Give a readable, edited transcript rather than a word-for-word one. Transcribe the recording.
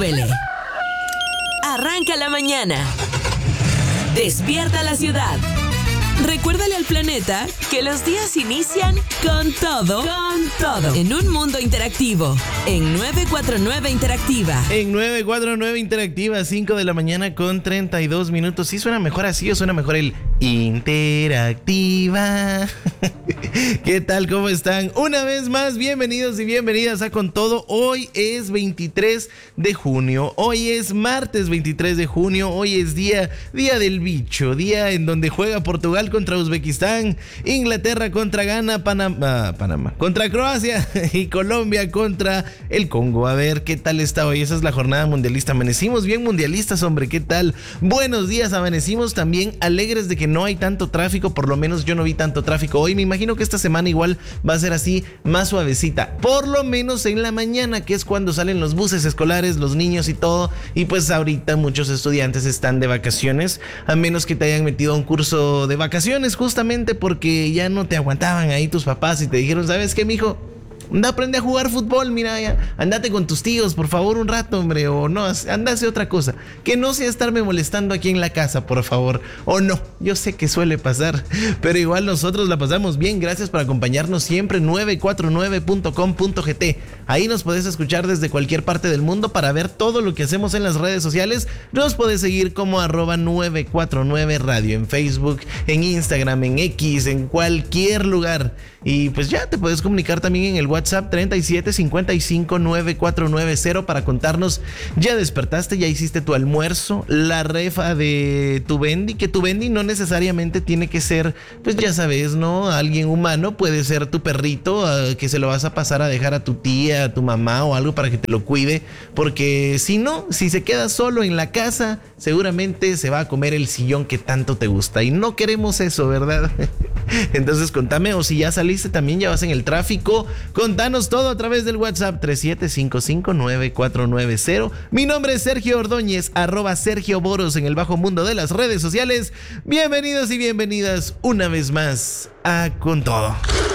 súbele. Arranca la mañana. Despierta la ciudad. Recuérdale al planeta que los días inician con todo, en un mundo interactivo, en 949 Interactiva. En 949 Interactiva, 5 de la mañana con 32 minutos. ¿Sí suena mejor así o suena mejor el Interactiva? ¿Qué tal? ¿Cómo están? Una vez más, bienvenidos y bienvenidas a Con Todo. Hoy es 23 de junio. Hoy es martes 23 de junio. Hoy es día del bicho. Día en donde juega Portugal contra Uzbekistán, Inglaterra contra Ghana, Panamá contra Croacia y Colombia contra el Congo. A ver qué tal está hoy. Esa es la jornada mundialista. Amanecimos bien mundialistas, hombre. ¿Qué tal? Buenos días. Amanecimos también alegres de que no hay tanto tráfico. Por lo menos yo no vi tanto tráfico hoy. Me imagino que esta semana igual va a ser así, más suavecita. Por lo menos en la mañana, que es cuando salen los buses escolares, los niños y todo. Y pues ahorita muchos estudiantes están de vacaciones, a menos que te hayan metido a un curso de vacaciones, justamente porque ya no te aguantaban ahí tus papás y te dijeron, ¿sabes qué, mijo? Anda, aprende a jugar fútbol, mira, ya, andate con tus tíos, por favor, un rato, hombre, o no, anda a hacer otra cosa. Que no sea estarme molestando aquí en la casa, por favor. O no, yo sé que suele pasar, pero igual nosotros la pasamos bien. Gracias por acompañarnos siempre, 949.com.gt. Ahí nos podés escuchar desde cualquier parte del mundo para ver todo lo que hacemos en las redes sociales. Nos podés seguir como @949 Radio en Facebook, en Instagram, en X, en cualquier lugar. Y pues ya te puedes comunicar también en el WhatsApp 37559490 para contarnos, ya despertaste, ya hiciste tu almuerzo, la refa de tu Bendy, que tu Bendy no necesariamente tiene que ser, pues ya sabes, ¿no? Alguien humano, puede ser tu perrito, que se lo vas a pasar a dejar a tu tía, a tu mamá o algo para que te lo cuide, porque si no, si se queda solo en la casa, seguramente se va a comer el sillón que tanto te gusta y no queremos eso, ¿verdad? Entonces contame, o si ya saliste también, ya vas en el tráfico, contanos todo a través del WhatsApp 37559490. Mi nombre es Sergio Ordóñez, @Sergio Boros en el bajo mundo de las redes sociales. Bienvenidos y bienvenidas una vez más a Con Todo.